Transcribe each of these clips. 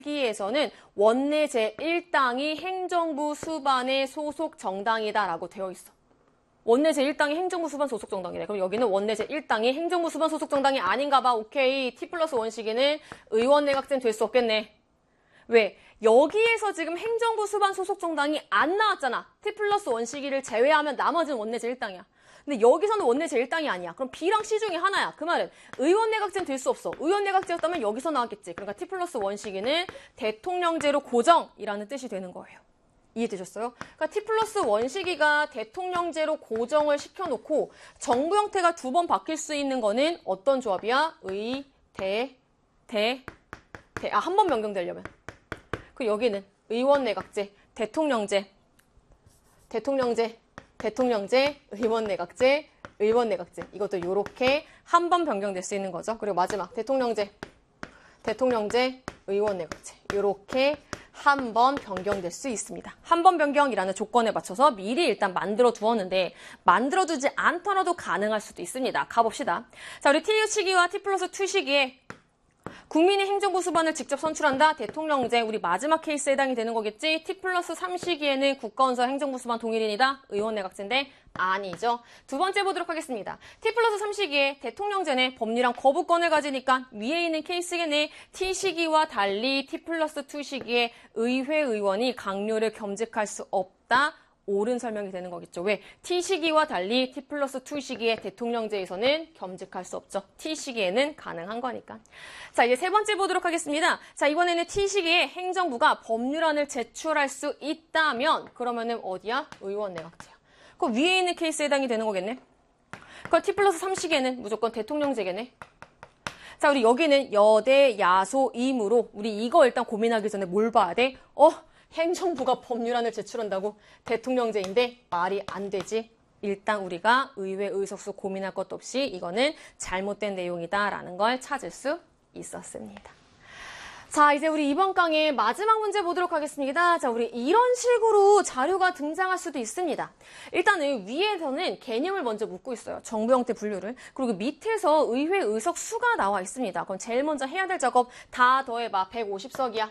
기에서는 원내 제1당이 행정부 수반의 소속 정당이다라고 되어 있어. 원내 제1당이 행정부 수반 소속 정당이네. 그럼 여기는 원내 제1당이 행정부 수반 소속 정당이 아닌가 봐. 오케이. T+1 시기는 의원 내각제는 될 수 없겠네. 왜? 여기에서 지금 행정부 수반 소속 정당이 안 나왔잖아. T+1 시기를 제외하면 나머지는 원내 제1당이야. 근데 여기서는 원내 제1당이 아니야. 그럼 B랑 C 중에 하나야. 그 말은 의원 내각제는 될 수 없어. 의원 내각제였다면 여기서 나왔겠지. 그러니까 T+1 시기는 대통령제로 고정이라는 뜻이 되는 거예요. 이해되셨어요? 그러니까 T+1 시기가 대통령제로 고정을 시켜놓고 정부 형태가 두 번 바뀔 수 있는 거는 어떤 조합이야? 의, 대. 한 번 변경되려면. 그 여기는 의원 내각제, 대통령제, 의원 내각제. 이것도 이렇게 한 번 변경될 수 있는 거죠. 그리고 마지막 대통령제, 의원 내각제. 이렇게 한 번 변경될 수 있습니다. 한 번 변경이라는 조건에 맞춰서 미리 일단 만들어 두었는데 만들어 두지 않더라도 가능할 수도 있습니다. 가봅시다. 자, 우리 TU 시기와 T+2 시기에 국민이 행정부 수반을 직접 선출한다. 대통령제 우리 마지막 케이스에 해당이 되는 거겠지. T+3 시기에는 국가원서 행정부 수반 동일인이다. 의원 내각제인데 아니죠. 두 번째 보도록 하겠습니다. T+3 시기에 대통령제는 법률안 거부권을 가지니까 위에 있는 케이스겠네. T 시기와 달리 T+2 시기에 의회 의원이 강요를 겸직할 수 없다. 옳은 설명이 되는 거겠죠. 왜? T 시기와 달리 T+2 시기에 대통령제에서는 겸직할 수 없죠. T 시기에는 가능한 거니까. 자, 이제 세 번째 보도록 하겠습니다. 자, 이번에는 T 시기에 행정부가 법률안을 제출할 수 있다면 그러면은 어디야? 의원 내각제야. 그 위에 있는 케이스에 해당이 되는 거겠네. 그 T+3 시기에는 무조건 대통령제겠네. 자, 우리 여기는 여대, 야소, 임으로 우리 이거 일단 고민하기 전에 뭘 봐야 돼? 행정부가 법률안을 제출한다고 대통령제인데 말이 안 되지. 일단 우리가 의회 의석수 고민할 것도 없이 이거는 잘못된 내용이다라는 걸 찾을 수 있었습니다. 자, 이제 우리 이번 강의 마지막 문제 보도록 하겠습니다. 자, 우리 이런 식으로 자료가 등장할 수도 있습니다. 일단은 위에서는 개념을 먼저 묻고 있어요. 정부 형태 분류를. 그리고 밑에서 의회 의석 수가 나와 있습니다. 그럼 제일 먼저 해야 될 작업 다 더해봐. 150석이야.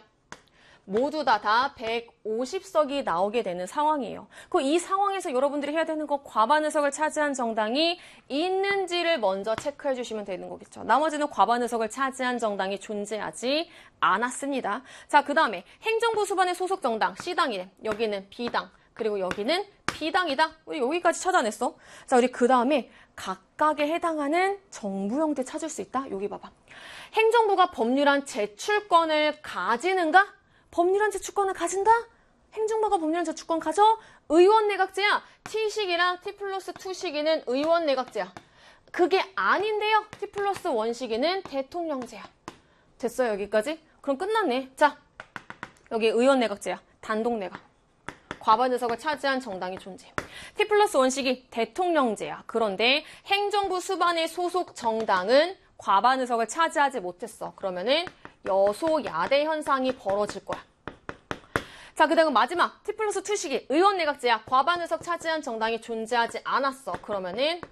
모두 다 150석이 나오게 되는 상황이에요. 이 상황에서 여러분들이 해야 되는 거 과반 의석을 차지한 정당이 있는지를 먼저 체크해 주시면 되는 거겠죠. 나머지는 과반 의석을 차지한 정당이 존재하지 않았습니다. 자, 그 다음에 행정부 수반의 소속 정당 C당이래. 여기는 B당. 그리고 여기는 B당이다. 우리 여기까지 찾아냈어. 자, 우리 그 다음에 각각에 해당하는 정부 형태 찾을 수 있다. 여기 봐봐. 행정부가 법률안 제출권을 가지는가? 법률안 제출권을 가진다? 행정부가 법률안 제출권 가져? 의원 내각제야. T시기랑 T+2 시기는 의원 내각제야. 그게 아닌데요. T+1 시기는 대통령제야. 됐어요, 여기까지? 그럼 끝났네. 자, 여기 의원 내각제야. 단독 내각. 과반 의석을 차지한 정당이 존재해. T+1 시기 대통령제야. 그런데 행정부 수반의 소속 정당은 과반 의석을 차지하지 못했어. 그러면은 여소야대 현상이 벌어질 거야. 자, 그 다음 마지막 T+2 시기 의원 내각제야. 과반 의석 차지한 정당이 존재하지 않았어. 그러면은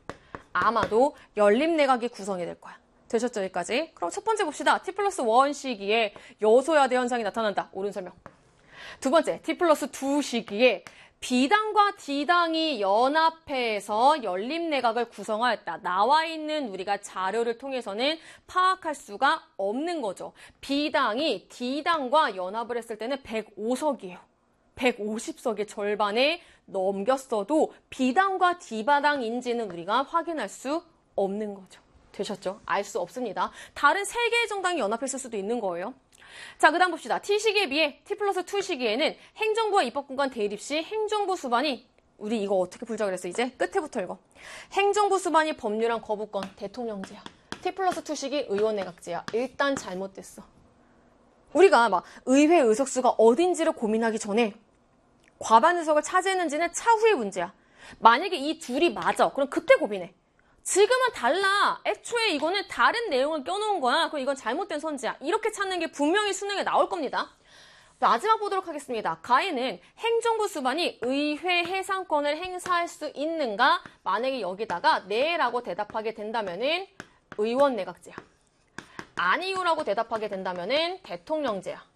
아마도 연립 내각이 구성이 될 거야. 되셨죠, 여기까지? 그럼 첫 번째 봅시다. T+1 시기에 여소야대 현상이 나타난다. 옳은 설명. 두 번째, T+2 시기에 B당과 D당이 연합해서 연립내각을 구성하였다. 나와 있는 우리가 자료를 통해서는 파악할 수가 없는 거죠. B당이 D당과 연합을 했을 때는 105석이에요. 150석의 절반에 넘겼어도 B당과 D당인지는 우리가 확인할 수 없는 거죠. 되셨죠? 알 수 없습니다. 다른 3개의 정당이 연합했을 수도 있는 거예요. 자, 그 다음 봅시다. T 시기에 비해 T+2 시기에는 행정부와 입법권 간 대립 시 행정부 수반이 우리 이거 어떻게 풀자 그랬어? 이제 끝에부터 읽어. 행정부 수반이 법률안 거부권 대통령제야. T+2 시기 의원 내각제야. 일단 잘못됐어. 우리가 막 의회 의석수가 어딘지를 고민하기 전에 과반 의석을 차지했는지는 차후의 문제야. 만약에 이 둘이 맞아. 그럼 그때 고민해. 지금은 달라. 애초에 이거는 다른 내용을 껴놓은 거야. 그럼 이건 잘못된 선지야. 이렇게 찾는 게 분명히 수능에 나올 겁니다. 마지막 보도록 하겠습니다. 가에는 행정부 수반이 의회 해상권을 행사할 수 있는가? 만약에 여기다가 네라고 대답하게 된다면은 의원 내각제야. 아니요라고 대답하게 된다면은 대통령제야.